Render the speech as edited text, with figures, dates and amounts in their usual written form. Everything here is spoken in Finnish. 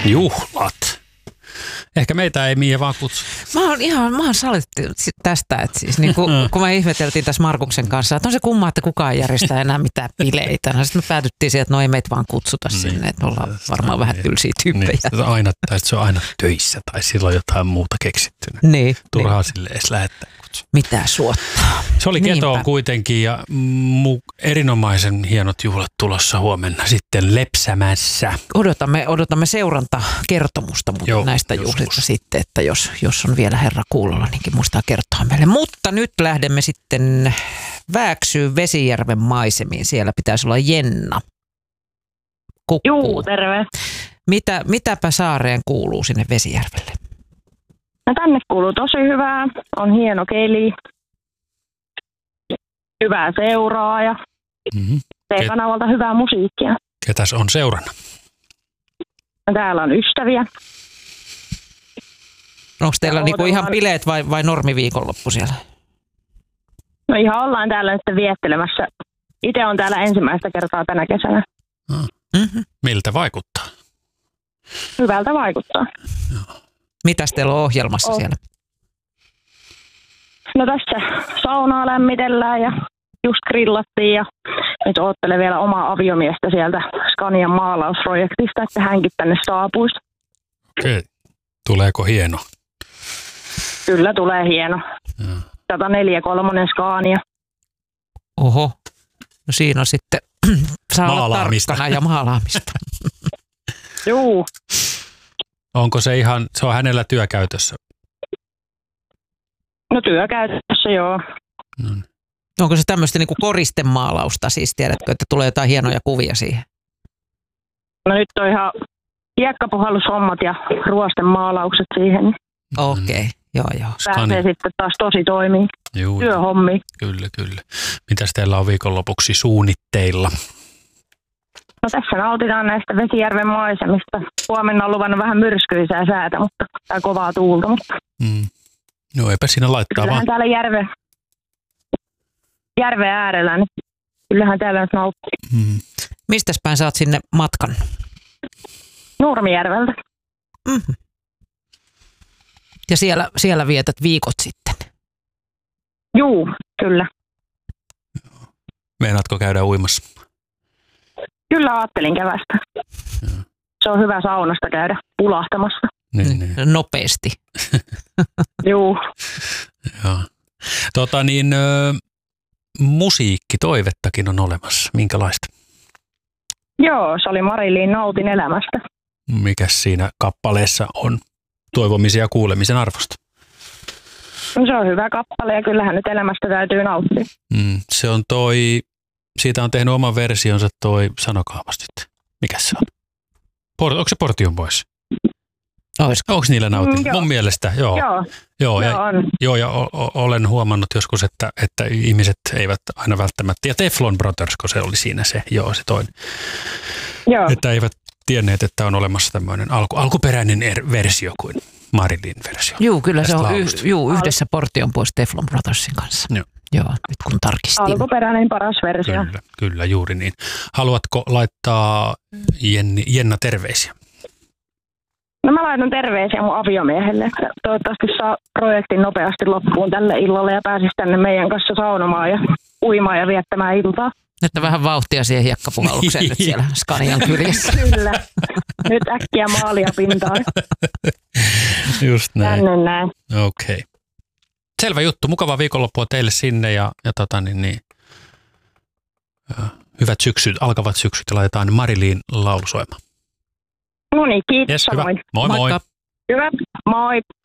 Juhlat. Ehkä meitä ei Mia vaan kutsu. Mä oon saletti tästä, että siis niin kun me ihmeteltiin tässä Markuksen kanssa, että on se kumma, että kukaan järjestää enää mitään bileitä. No sitten me päädyttiin siihen, että no ei meitä vaan kutsuta sinne, että me ollaan varmaan vähän tylsiä tyyppejä. Niin, tai se on aina töissä tai silloin jotain muuta keksittynä. Niin. Turhaa sille edes lähettää kutsua. Mitä suottaa? Se oli ketoon kuitenkin ja erinomaisen hienot juhlat tulossa huomenna sitten Lepsämässä. Odotamme seurantakertomusta näistä juhlista sitten, että jos on vielä herra kuulolla, niin muistaa kertoa meille. Mutta nyt lähdemme sitten Vääksyyn Vesijärven maisemiin. Siellä pitäisi olla Jenna. Kukkuu. Juu, terve. Mitäpä saareen kuuluu sinne Vesijärvelle? No tänne kuuluu tosi hyvää. On hieno keli. Hyvää seuraa ja T-kanavalta hyvää musiikkia. Ketäs on seurana? No, täällä on ystäviä. Onko teillä niinku ihan bileet vai normiviikonloppu siellä? No ihan ollaan täällä nyt viettelemässä. Itse on täällä ensimmäistä kertaa tänä kesänä. Miltä vaikuttaa? Hyvältä vaikuttaa. Joo. Mitäs teillä on ohjelmassa siellä? No tässä saunaa lämmitellään ja just grillattiin ja nyt oottelen vielä omaa aviomiestä sieltä Scanian maalausprojektista, että hänkin tänne saapuisi. Okei. Tuleeko hieno? Kyllä tulee hieno. 104/3 Scania. Oho. No siinä on sitten saa olla tarkkana ja maalaamista. Juu. Onko se se on hänellä työkäytössä? No työkäytössä, joo. Onko se tämmöistä niinku koristemaalausta siis, tiedätkö, että tulee jotain hienoja kuvia siihen? No nyt on ihan hiekkapuhallushommat ja ruostemaalaukset siihen. Okei, joo. Pääsee sitten taas tosi toimii. Työhommi. Kyllä. Mitäs teillä on viikonlopuksi suunnitteilla? No tässä nautitaan näistä Vesijärven maisemista. Huomenna on luvannut vähän myrskyisää säätä, mutta tää kovaa tuulta. No eipä siinä laittaa kyllähän vaan. Täällä järven äärellä, niin kyllähän täällä nyt nauttii. Mistäs päin sä oot sinne matkan? Nurmijärveltä. Ja siellä vietät viikot sitten? Juu, kyllä. Meinaatko käydä uimassa? Kyllä ajattelin kävästä. Se on hyvä saunasta käydä pulahtamassa. Niin. Nopeasti. Juu. Joo. Musiikkitoivettakin on olemassa. Minkälaista? Joo, se oli Marilyn Nautin elämästä. Mikäs siinä kappaleessa on toivomisen ja kuulemisen arvosta? No, se on hyvä kappale ja kyllähän nyt elämästä täytyy nauttia. Se on siitä on tehnyt oman versionsa sanokaa vasta nyt. Mikäs se on? Onko se Portion Boys? Onko niillä nautin? Mun mielestä, joo. Joo, ja olen huomannut joskus, että ihmiset eivät aina välttämättä, ja Teflon Brothers, kun se oli siinä se toinen. Joo. Että eivät tienneet, että on olemassa tämmöinen alkuperäinen versio kuin Marilyn versio. Joo, kyllä se on yhdessä Portion Boys Teflon Brothersin kanssa. Joo, nyt kun tarkistin. Alkuperäinen paras versio. Kyllä, juuri niin. Haluatko laittaa Jenna terveisiä? No mä laitan terveisiä mun aviomiehelle. Toivottavasti saa projektin nopeasti loppuun tälle illalle ja pääsisi tänne meidän kanssa saunomaan ja uimaan ja viettämään iltaa. Nyt vähän vauhtia siihen hiekkapuhallukseen nyt siellä Scanian kyljessä. Kyllä. Nyt äkkiä maalia pintaan. Just näin. Tänne näin. Okei. Selvä juttu. Mukavaa viikonloppua teille sinne ja hyvät syksyt, alkavat syksyt ja laitetaan Marilyn laulu soimaan. No niin, kiitos. Yes, hyvä. Moi. Hyvä, moi.